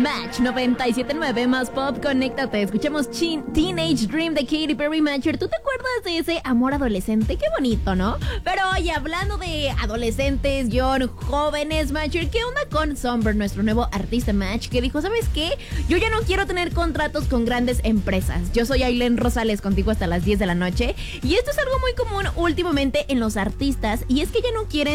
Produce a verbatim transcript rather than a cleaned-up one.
Match noventa y siete punto nueve más pop, conéctate. Escuchamos Chin- Teenage Dream de Katy Perry. Matcher, ¿tú te acuerdas de ese amor adolescente? Qué bonito, ¿no? Pero oye, hablando de adolescentes, guión, jóvenes, Matcher, ¿qué onda con Somber, nuestro nuevo artista Match? Que dijo, ¿sabes qué? Yo ya no quiero tener contratos con grandes empresas. Yo soy Ailén Rosales, contigo hasta las diez de la noche. Y esto es algo muy común últimamente en los artistas, y es que ya no quieren